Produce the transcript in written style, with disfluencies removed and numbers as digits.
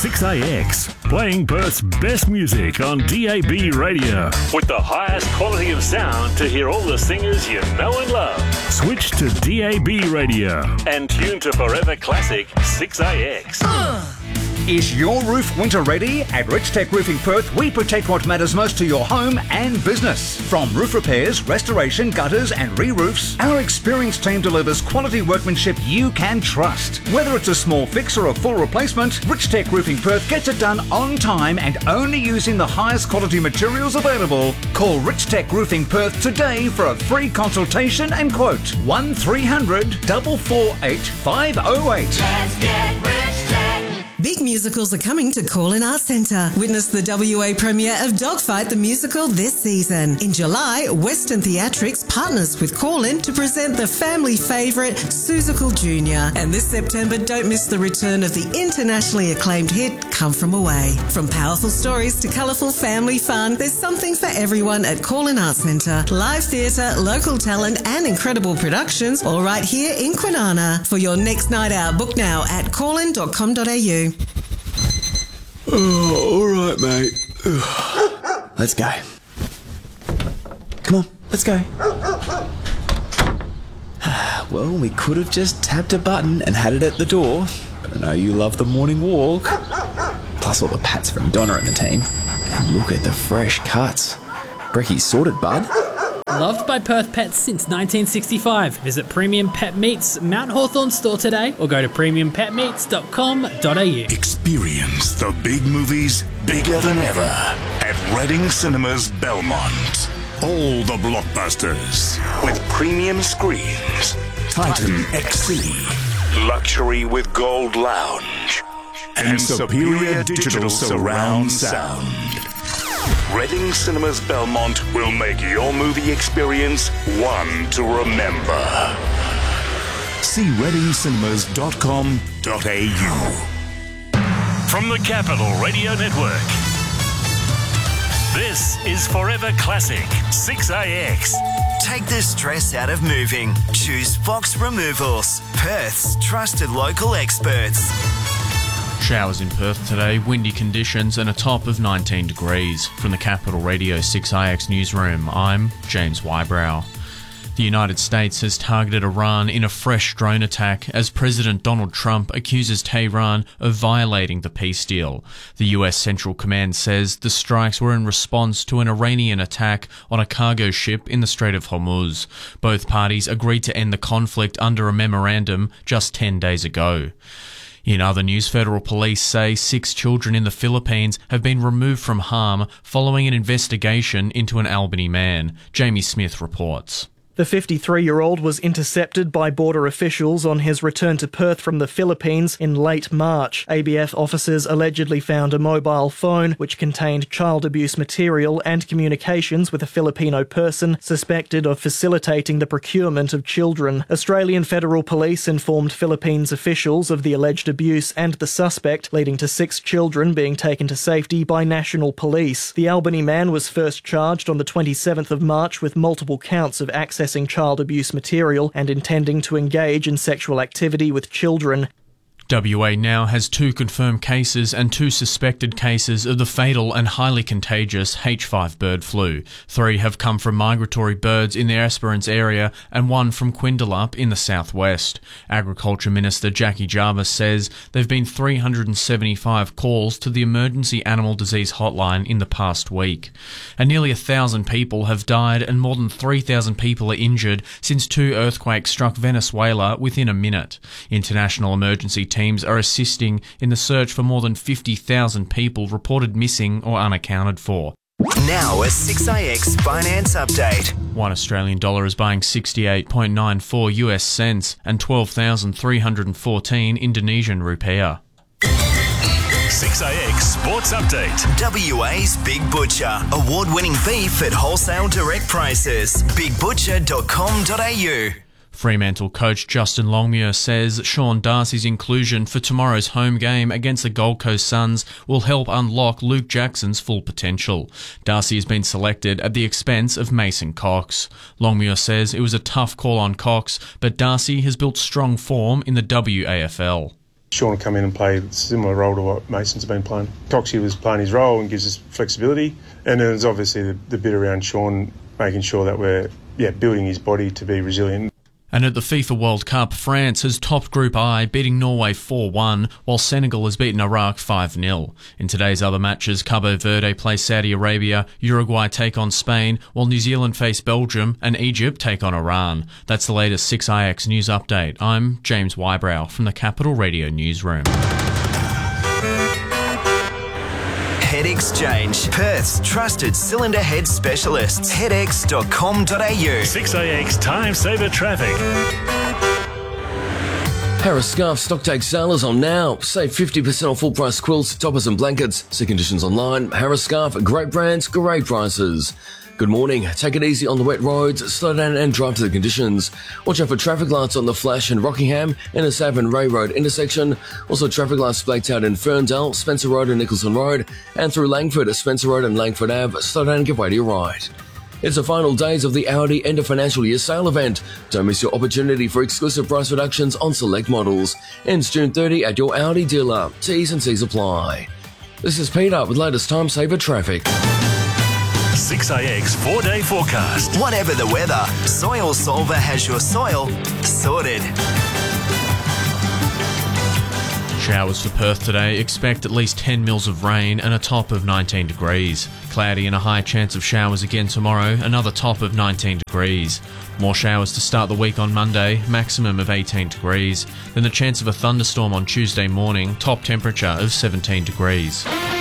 6AX, playing Perth's best music on DAB radio. With the highest quality of sound to hear all the singers you know and love. Switch to DAB radio and tune to Forever Classic 6AX. Is your roof winter ready? At Richtech Roofing Perth, we protect what matters most to your home and business. From roof repairs, restoration, gutters and re-roofs, our experienced team delivers quality workmanship you can trust. Whether it's a small fix or a full replacement, Richtech Roofing Perth gets it done on time and only using the highest quality materials available. Call Richtech Roofing Perth today for a free consultation and quote. 1300 448 508. Let's get Richtech. Big musicals are coming to Call-In Arts Centre. Witness the WA premiere of Dogfight the Musical this season. In July, Western Theatrics partners with Call-In to present the family favourite Seussical Jr. And this September, don't miss the return of the internationally acclaimed hit Come From Away. From powerful stories to colourful family fun, there's something for everyone at Call-In Arts Centre. Live theatre, local talent and incredible productions, all right here in Kwinana. For your next night out, book now at callin.com.au. Oh, all right, mate. Let's go. Come on, let's go. Well, we could have just tapped a button and had it at the door, but I know you love the morning walk. Plus all the pats from Donna and the team. And look at the fresh cuts. Brecky's sorted, bud. Loved by Perth Pets since 1965. Visit Premium Pet Meats Mount Hawthorn store today or go to premiumpetmeats.com.au. Experience the big movies bigger than ever at Reading Cinemas Belmont. All the blockbusters with premium screens. Titan XC, luxury with gold lounge, and superior digital surround sound. Reading Cinemas Belmont will make your movie experience one to remember. See readingcinemas.com.au. From the Capital Radio Network, this is Forever Classic 6AX. Take the stress out of moving. Choose Fox Removals, Perth's trusted local experts. Showers in Perth today, windy conditions and a top of 19 degrees. From the Capital Radio 6IX newsroom, I'm James Wybrow. The United States has targeted Iran in a fresh drone attack as President Donald Trump accuses Tehran of violating the peace deal. The US Central Command says the strikes were in response to an Iranian attack on a cargo ship in the Strait of Hormuz. Both parties agreed to end the conflict under a memorandum just 10 days ago. In other news, federal police say 6 children in the Philippines have been removed from harm following an investigation into an Albany man. Jamie Smith reports. The 53-year-old was intercepted by border officials on his return to Perth from the Philippines in late March. ABF officers allegedly found a mobile phone which contained child abuse material and communications with a Filipino person suspected of facilitating the procurement of children. Australian Federal Police informed Philippines officials of the alleged abuse and the suspect, leading to 6 children being taken to safety by National Police. The Albany man was first charged on the 27th of March with multiple counts of accessing child abuse material and intending to engage in sexual activity with children. WA now has 2 confirmed cases and 2 suspected cases of the fatal and highly contagious H5 bird flu. 3 have come from migratory birds in the Esperance area and 1 from Quindalup in the southwest. Agriculture Minister Jackie Jarvis says there have been 375 calls to the Emergency Animal Disease Hotline in the past week. And nearly 1,000 people have died and more than 3,000 people are injured since 2 earthquakes struck Venezuela within a minute. International emergency teams are assisting in the search for more than 50,000 people reported missing or unaccounted for. Now a 6IX finance update. One Australian dollar is buying 68.94 US cents and 12,314 Indonesian rupiah. 6AX Sports Update. WA's Big Butcher. Award-winning beef at wholesale direct prices. bigbutcher.com.au. Fremantle coach Justin Longmuir says Sean Darcy's inclusion for tomorrow's home game against the Gold Coast Suns will help unlock Luke Jackson's full potential. Darcy has been selected at the expense of Mason Cox. Longmuir says it was a tough call on Cox, but Darcy has built strong form in the WAFL. Sean will come in and play a similar role to what Mason's been playing. Coxie was playing his role and gives us flexibility. And then there's obviously the bit around Sean making sure that we're building his body to be resilient. And at the FIFA World Cup, France has topped Group I, beating Norway 4-1, while Senegal has beaten Iraq 5-0. In today's other matches, Cabo Verde play Saudi Arabia, Uruguay take on Spain, while New Zealand face Belgium, and Egypt take on Iran. That's the latest 6IX News Update. I'm James Wybrow from the Capital Radio Newsroom. Head Exchange, Perth's trusted cylinder head specialists. Headex.com.au. 6AX Time Saver Traffic. Harris Scarf Stocktake sale is on now. Save 50% off full price quilts, toppers and blankets. See conditions online. Harris Scarf, great brands, great prices. Good morning. Take it easy on the wet roads. Slow down and drive to the conditions. Watch out for traffic lights on the Flash in Rockingham, Innisfail and Ray Road intersection. Also traffic lights blacked out in Ferndale, Spencer Road and Nicholson Road, and through Langford, Spencer Road and Langford Ave. Slow down and give way to your right. It's the final days of the Audi end of financial year sale event. Don't miss your opportunity for exclusive price reductions on select models. Ends June 30 at your Audi dealer. T's and C's apply. This is Peter with latest time saver traffic. 6AX 4-day forecast. Whatever the weather, Soil Solver has your soil sorted. Showers for Perth today. Expect at least 10 mils of rain and a top of 19 degrees. Cloudy and a high chance of showers again tomorrow, another top of 19 degrees. More showers to start the week on Monday, maximum of 18 degrees. Then the chance of a thunderstorm on Tuesday morning, top temperature of 17 degrees.